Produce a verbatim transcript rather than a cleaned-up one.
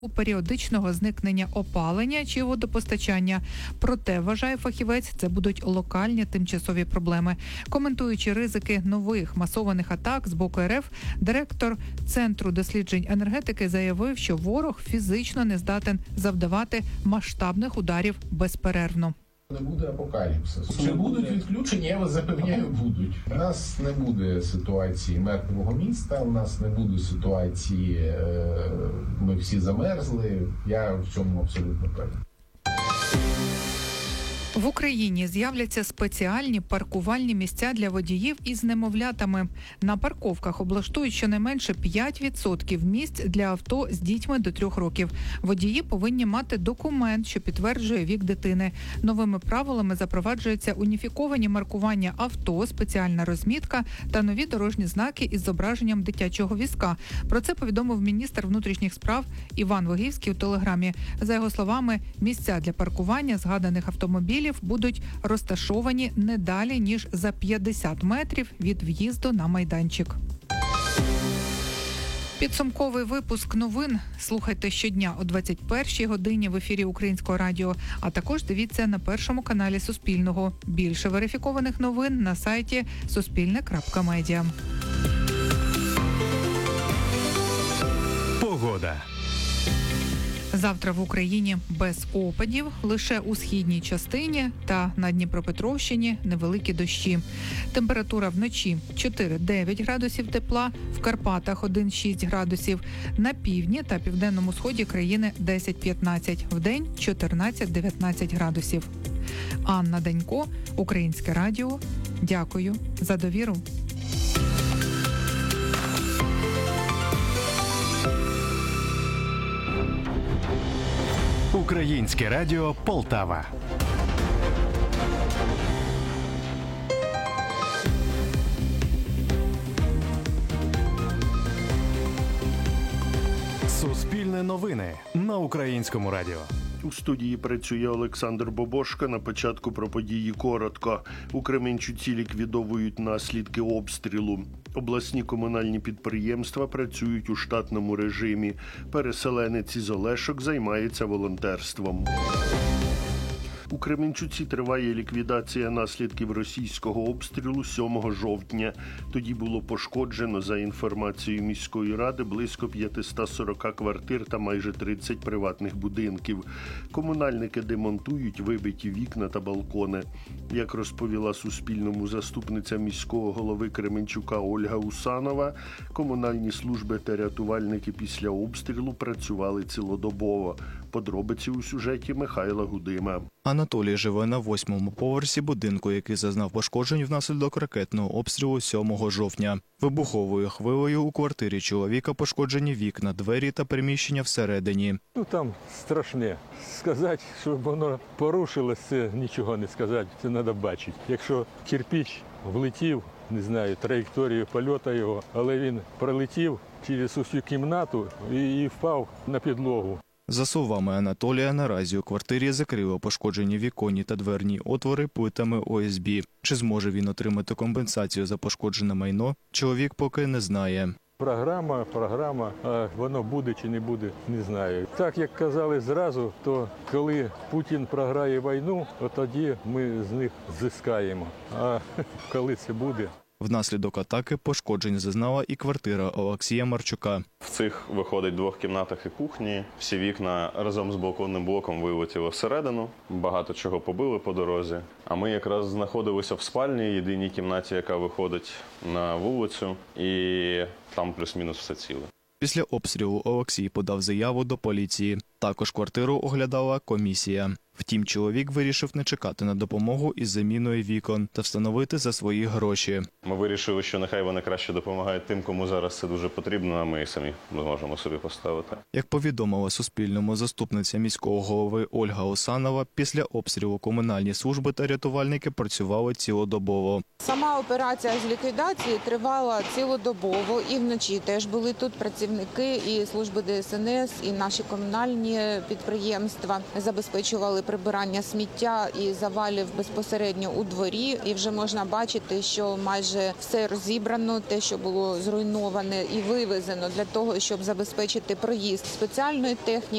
у періодичного зникнення опалення чи водопостачання. Проте, вважає фахівець, це будуть локальні тимчасові проблеми. Коментуючи ризики нових масованих атак з боку РФ, директор Центру досліджень енергетики заявив, що ворог фізично не здатен завдавати масштабних ударів безперервно. Не буде апокаліпсису. Чи будуть відключення, я вас запевняю, будуть. У нас не буде ситуації мертвого міста, у нас не буде ситуації ми всі замерзли. Я в цьому абсолютно певний. В Україні з'являться спеціальні паркувальні місця для водіїв із немовлятами. На парковках облаштують щонайменше п'ять відсотків місць для авто з дітьми до трьох років. Водії повинні мати документ, що підтверджує вік дитини. Новими правилами запроваджуються уніфіковані маркування авто, спеціальна розмітка та нові дорожні знаки із зображенням дитячого візка. Про це повідомив міністр внутрішніх справ Іван Вигівський у Телеграмі. За його словами, місця для паркування згаданих автомобілів будуть розташовані не далі, ніж за п'ятдесят метрів від в'їзду на майданчик. Підсумковий випуск новин слухайте щодня о двадцять першій годині в ефірі Українського радіо, а також дивіться на першому каналі Суспільного. Більше верифікованих новин на сайті суспільне крапка медіа. Погода. Завтра в Україні без опадів, лише у східній частині та на Дніпропетровщині невеликі дощі. Температура вночі чотири-дев'ять градусів тепла, в Карпатах один-шість градусів, на півдні та південному сході країни десять-п'ятнадцять, вдень чотирнадцять-дев'ятнадцять градусів. Анна Данько, Українське радіо. Дякую за довіру. Українське радіо Полтава. Суспільне новини на Українському радіо. У студії працює Олександр Бобошко. На початку про події коротко. У Кременчуці ліквідовують наслідки обстрілу. Обласні комунальні підприємства працюють у штатному режимі. Переселенець із Олешок займається волонтерством. У Кременчуці триває ліквідація наслідків російського обстрілу сьомого жовтня. Тоді було пошкоджено, за інформацією міської ради, близько п'ятсот сорок квартир та майже тридцять приватних будинків. Комунальники демонтують вибиті вікна та балкони. Як розповіла Суспільному заступниця міського голови Кременчука Ольга Усанова, комунальні служби та рятувальники після обстрілу працювали цілодобово. Подробиці у сюжеті Михайла Гудима. Анатолій живе на восьмому поверсі будинку, який зазнав пошкоджень внаслідок ракетного обстрілу сьомого жовтня. Вибуховою хвилею у квартирі чоловіка пошкоджені вікна, двері та приміщення всередині. Ну там страшне. Сказати, щоб воно порушилось, це нічого не сказати, це треба бачити. Якщо кирпич влетів, не знаю, траєкторію польоту його, але він пролетів через усю кімнату і, і впав на підлогу. За словами Анатолія, наразі у квартирі закрили пошкоджені віконні та дверні отвори плитами О С Б. Чи зможе він отримати компенсацію за пошкоджене майно, чоловік поки не знає. Програма, програма, а воно буде чи не буде, не знаю. Так, як казали зразу, то коли Путін програє війну, от тоді ми з них зискаємо. А коли це буде? Внаслідок атаки пошкоджень зазнала і квартира Олексія Марчука. В цих, виходить, двох кімнатах і кухні. Всі вікна разом з балконним блоком вилетіли всередину. Багато чого побили по дорозі. А ми якраз знаходилися в спальні, єдиній кімнаті, яка виходить на вулицю. І там плюс-мінус все ціле. Після обстрілу Олексій подав заяву до поліції. Також квартиру оглядала комісія. Втім, чоловік вирішив не чекати на допомогу із заміною вікон та встановити за свої гроші. Ми вирішили, що нехай вони краще допомагають тим, кому зараз це дуже потрібно, а ми самі зможемо собі поставити. Як повідомила Суспільному заступниця міського голови Ольга Усанова, після обстрілу комунальні служби та рятувальники працювали цілодобово. Сама операція з ліквідації тривала цілодобово, і вночі теж були тут працівники і служби Де Ес Ен Ес, і наші комунальні комунальні підприємства забезпечували прибирання сміття і завалів безпосередньо у дворі. І вже можна бачити, що майже все розібрано, те, що було зруйноване і вивезено для того, щоб забезпечити проїзд спеціальної техніки.